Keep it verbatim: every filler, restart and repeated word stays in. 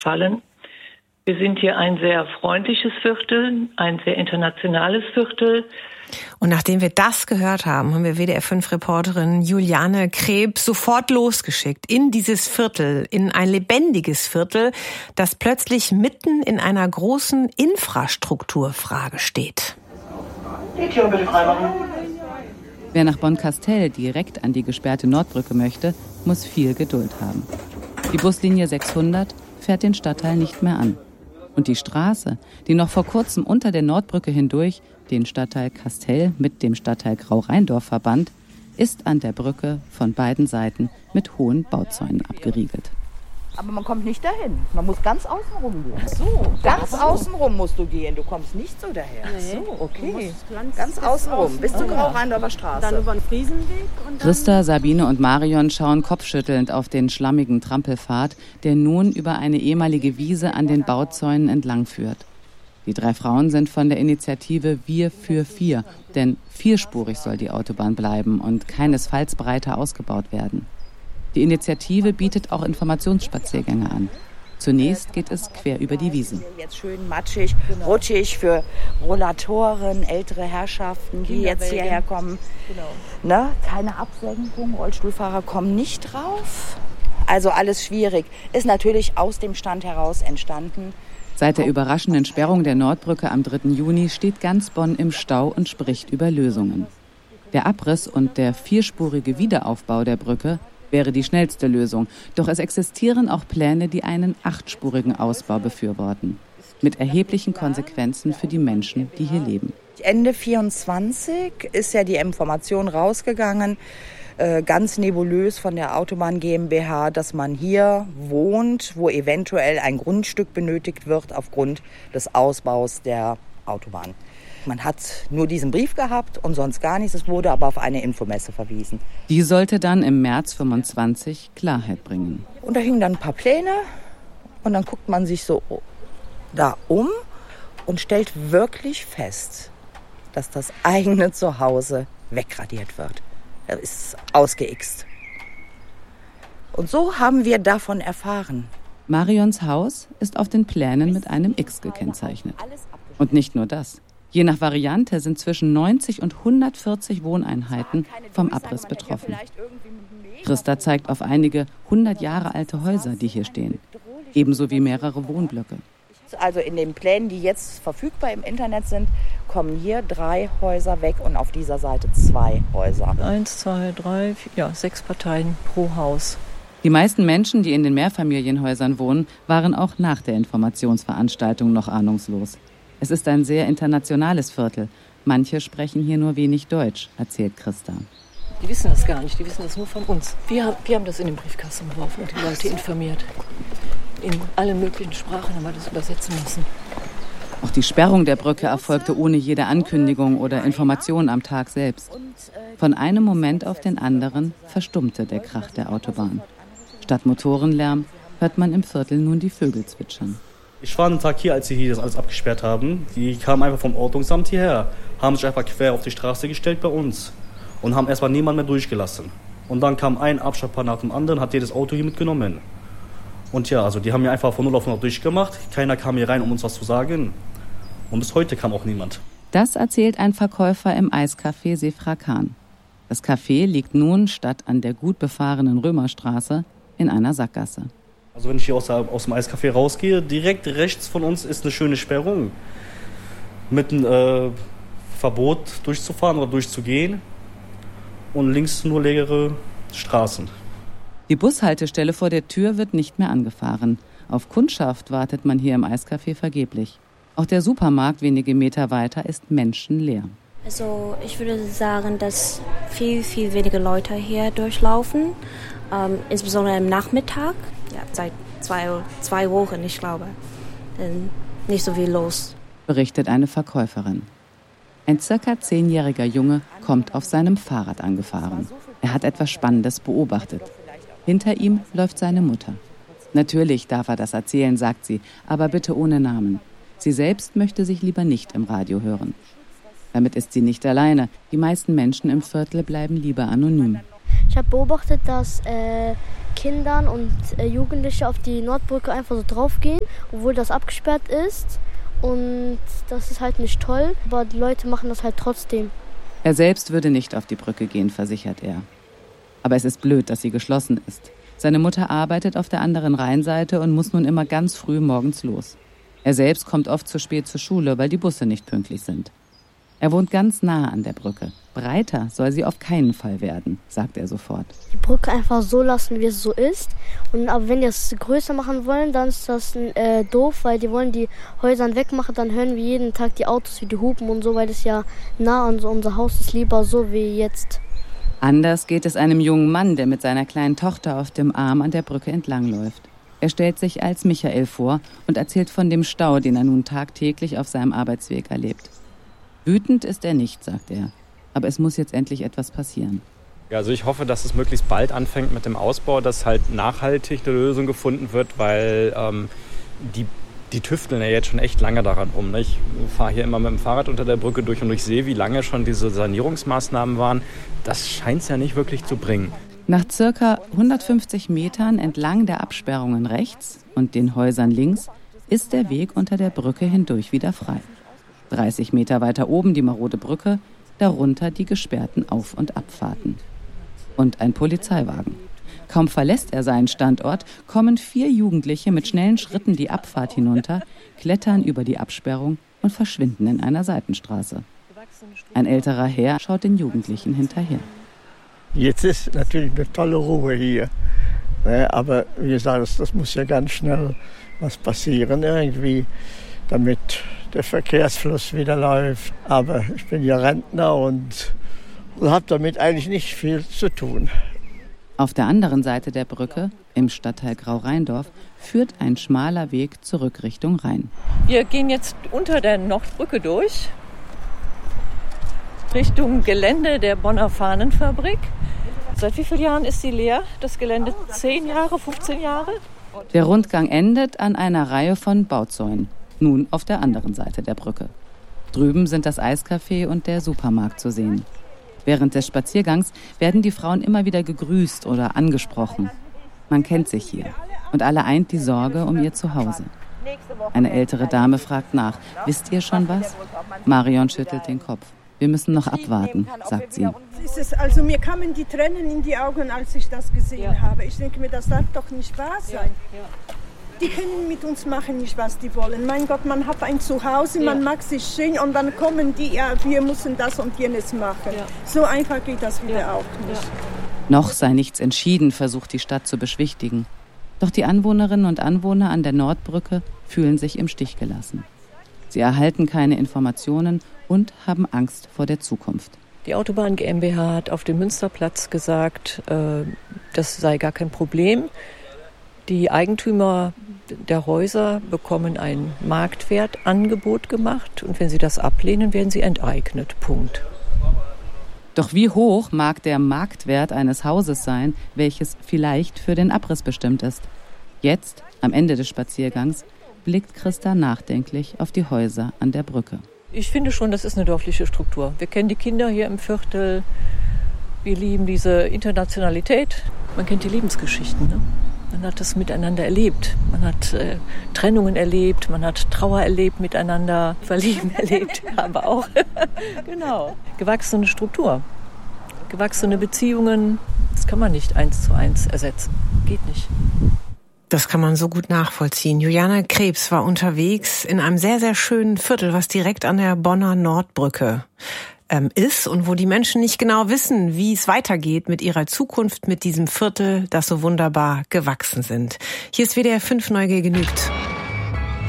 fallen. Wir sind hier ein sehr freundliches Viertel, ein sehr internationales Viertel. Und nachdem wir das gehört haben, haben wir W D R fünf Reporterin Juliane Krebs sofort losgeschickt in dieses Viertel, in ein lebendiges Viertel, das plötzlich mitten in einer großen Infrastrukturfrage steht. Die Tür bitte freimachen. Wer nach Bonn-Kastel direkt an die gesperrte Nordbrücke möchte, muss viel Geduld haben. Die Buslinie sechshundert fährt den Stadtteil nicht mehr an. Und die Straße, die noch vor kurzem unter der Nordbrücke hindurch den Stadtteil Kastel mit dem Stadtteil Grau-Rheindorf verband, ist an der Brücke von beiden Seiten mit hohen Bauzäunen abgeriegelt. Aber man kommt nicht dahin. Man muss ganz außen rum gehen. Ach so, ganz außen rum musst du gehen. Du kommst nicht so daher. Ach so, okay. Ganz, ganz außen rum, bis zur Grau-Rheindorfer Straße. Dann über den Friesenweg. Und dann Christa, Sabine und Marion schauen kopfschüttelnd auf den schlammigen Trampelpfad, der nun über eine ehemalige Wiese an den Bauzäunen entlang führt. Die drei Frauen sind von der Initiative Wir für Vier, denn vierspurig soll die Autobahn bleiben und keinesfalls breiter ausgebaut werden. Die Initiative bietet auch Informationsspaziergänge an. Zunächst geht es quer über die Wiesen. Jetzt schön matschig, rutschig für Rollatoren, ältere Herrschaften, die jetzt hierher kommen. Ne? Keine Absenkung, Rollstuhlfahrer kommen nicht drauf. Also alles schwierig. Ist natürlich aus dem Stand heraus entstanden. Seit der überraschenden Sperrung der Nordbrücke am dritten Juni steht ganz Bonn im Stau und spricht über Lösungen. Der Abriss und der vierspurige Wiederaufbau der Brücke wäre die schnellste Lösung. Doch es existieren auch Pläne, die einen achtspurigen Ausbau befürworten. Mit erheblichen Konsequenzen für die Menschen, die hier leben. Ende vierundzwanzig ist ja die Information rausgegangen, äh, ganz nebulös von der Autobahn GmbH, dass man hier wohnt, wo eventuell ein Grundstück benötigt wird aufgrund des Ausbaus der Autobahn. Man hat nur diesen Brief gehabt und sonst gar nichts. Es wurde aber auf eine Infomesse verwiesen. Die sollte dann im März fünfundzwanzig Klarheit bringen. Und da hingen dann ein paar Pläne und dann guckt man sich so da um und stellt wirklich fest, dass das eigene Zuhause wegradiert wird. Das ist ausgeixt. Und so haben wir davon erfahren. Marions Haus ist auf den Plänen mit einem X gekennzeichnet. Und nicht nur das. Je nach Variante sind zwischen neunzig und hundertvierzig Wohneinheiten vom Abriss betroffen. Christa zeigt auf einige hundert Jahre alte Häuser, die hier stehen. Ebenso wie mehrere Wohnblöcke. Also in den Plänen, die jetzt verfügbar im Internet sind, kommen hier drei Häuser weg und auf dieser Seite zwei Häuser. Eins, zwei, drei, vier, ja, sechs Parteien pro Haus. Die meisten Menschen, die in den Mehrfamilienhäusern wohnen, waren auch nach der Informationsveranstaltung noch ahnungslos. Es ist ein sehr internationales Viertel. Manche sprechen hier nur wenig Deutsch, erzählt Christa. Die wissen das gar nicht, die wissen das nur von uns. Wir, wir haben das in den Briefkasten geworfen und die Leute informiert. In allen möglichen Sprachen haben wir das übersetzen müssen. Auch die Sperrung der Brücke erfolgte ohne jede Ankündigung oder Information am Tag selbst. Von einem Moment auf den anderen verstummte der Krach der Autobahn. Statt Motorenlärm hört man im Viertel nun die Vögel zwitschern. Ich war einen Tag hier, als sie hier das alles abgesperrt haben. Die kamen einfach vom Ordnungsamt hierher, haben sich einfach quer auf die Straße gestellt bei uns und haben erstmal niemand mehr durchgelassen. Und dann kam ein Abschlepper nach dem anderen, hat jedes Auto hier mitgenommen. Und ja, also die haben mir einfach von null auf hundert durchgemacht. Keiner kam hier rein, um uns was zu sagen. Und bis heute kam auch niemand. Das erzählt ein Verkäufer im Eiscafé Sefrakan. Das Café liegt nun statt an der gut befahrenen Römerstraße in einer Sackgasse. Also wenn ich hier aus, der, aus dem Eiscafé rausgehe, direkt rechts von uns ist eine schöne Sperrung. Mit einem äh, Verbot durchzufahren oder durchzugehen. Und links nur leere Straßen. Die Bushaltestelle vor der Tür wird nicht mehr angefahren. Auf Kundschaft wartet man hier im Eiscafé vergeblich. Auch der Supermarkt wenige Meter weiter ist menschenleer. Also ich würde sagen, dass viel, viel weniger Leute hier durchlaufen. Ähm, insbesondere am Nachmittag. Ja, seit zwei, zwei Wochen, ich glaube. Denn nicht so viel los. Berichtet eine Verkäuferin. Ein circa zehnjähriger Junge kommt auf seinem Fahrrad angefahren. Er hat etwas Spannendes beobachtet. Hinter ihm läuft seine Mutter. Natürlich darf er das erzählen, sagt sie, aber bitte ohne Namen. Sie selbst möchte sich lieber nicht im Radio hören. Damit ist sie nicht alleine. Die meisten Menschen im Viertel bleiben lieber anonym. Ich habe beobachtet, dass äh, Kindern und äh, Jugendliche auf die Nordbrücke einfach so draufgehen, obwohl das abgesperrt ist. Und das ist halt nicht toll, aber die Leute machen das halt trotzdem. Er selbst würde nicht auf die Brücke gehen, versichert er. Aber es ist blöd, dass sie geschlossen ist. Seine Mutter arbeitet auf der anderen Rheinseite und muss nun immer ganz früh morgens los. Er selbst kommt oft zu spät zur Schule, weil die Busse nicht pünktlich sind. Er wohnt ganz nah an der Brücke. Breiter soll sie auf keinen Fall werden, sagt er sofort. Die Brücke einfach so lassen, wie es so ist. Und aber wenn die es größer machen wollen, dann ist das äh, doof, weil die wollen die Häuser wegmachen. Dann hören wir jeden Tag die Autos, wie die hupen und so, weil das ja nah an unser Haus ist, lieber so wie jetzt. Anders geht es einem jungen Mann, der mit seiner kleinen Tochter auf dem Arm an der Brücke entlangläuft. Er stellt sich als Michael vor und erzählt von dem Stau, den er nun tagtäglich auf seinem Arbeitsweg erlebt. Wütend ist er nicht, sagt er. Aber es muss jetzt endlich etwas passieren. Ja, also ich hoffe, dass es möglichst bald anfängt mit dem Ausbau, dass halt nachhaltig eine Lösung gefunden wird, weil ähm, die, die tüfteln ja jetzt schon echt lange daran rum. Ne? Ich fahre hier immer mit dem Fahrrad unter der Brücke durch und ich sehe, wie lange schon diese Sanierungsmaßnahmen waren. Das scheint es ja nicht wirklich zu bringen. Nach circa hundertfünfzig Metern entlang der Absperrungen rechts und den Häusern links ist der Weg unter der Brücke hindurch wieder frei. dreißig Meter weiter oben die marode Brücke, darunter die gesperrten Auf- und Abfahrten. Und ein Polizeiwagen. Kaum verlässt er seinen Standort, kommen vier Jugendliche mit schnellen Schritten die Abfahrt hinunter, klettern über die Absperrung und verschwinden in einer Seitenstraße. Ein älterer Herr schaut den Jugendlichen hinterher. Jetzt ist natürlich eine tolle Ruhe hier. Aber wie gesagt, das, das muss ja ganz schnell was passieren irgendwie, damit der Verkehrsfluss wieder läuft. Aber ich bin ja Rentner und habe damit eigentlich nicht viel zu tun. Auf der anderen Seite der Brücke, im Stadtteil Grau-Rheindorf, führt ein schmaler Weg zurück Richtung Rhein. Wir gehen jetzt unter der Nordbrücke durch, Richtung Gelände der Bonner Fahnenfabrik. Seit wie vielen Jahren ist sie leer, das Gelände? Zehn Jahre, fünfzehn Jahre? Der Rundgang endet an einer Reihe von Bauzäunen, nun auf der anderen Seite der Brücke. Drüben sind das Eiscafé und der Supermarkt zu sehen. Während des Spaziergangs werden die Frauen immer wieder gegrüßt oder angesprochen. Man kennt sich hier und alle eint die Sorge um ihr Zuhause. Eine ältere Dame fragt nach, wisst ihr schon was? Marion schüttelt den Kopf. Wir müssen noch abwarten, sagt sie. Ist es, also mir kamen die Tränen in die Augen, als ich das gesehen ja. habe. Ich denke mir, das darf doch nicht wahr sein. Ja. Ja. Die können mit uns machen, nicht was die wollen. Mein Gott, man hat ein Zuhause, ja. man mag sich schön und dann kommen die, ja, wir müssen das und jenes machen. Ja. So einfach geht das wieder ja. auch nicht. Ja. Noch sei nichts entschieden, versucht die Stadt zu beschwichtigen. Doch die Anwohnerinnen und Anwohner an der Nordbrücke fühlen sich im Stich gelassen. Sie erhalten keine Informationen und haben Angst vor der Zukunft. Die Autobahn GmbH hat auf dem Münsterplatz gesagt, äh, das sei gar kein Problem. Die Eigentümer der Häuser bekommen ein Marktwertangebot gemacht und wenn sie das ablehnen, werden sie enteignet. Punkt. Doch wie hoch mag der Marktwert eines Hauses sein, welches vielleicht für den Abriss bestimmt ist? Jetzt, am Ende des Spaziergangs, blickt Christa nachdenklich auf die Häuser an der Brücke. Ich finde schon, das ist eine dörfliche Struktur. Wir kennen die Kinder hier im Viertel. Wir lieben diese Internationalität. Man kennt die Lebensgeschichten, ne? Man hat das miteinander erlebt. Man hat äh, Trennungen erlebt, man hat Trauer erlebt miteinander, Verlieben erlebt, aber auch, genau, gewachsene Struktur, gewachsene Beziehungen. Das kann man nicht eins zu eins ersetzen. Geht nicht. Das kann man so gut nachvollziehen. Juliane Krebs war unterwegs in einem sehr, sehr schönen Viertel, was direkt an der Bonner Nordbrücke ähm, ist und wo die Menschen nicht genau wissen, wie es weitergeht mit ihrer Zukunft, mit diesem Viertel, das so wunderbar gewachsen sind. Hier ist W D R fünf Neugier genügt.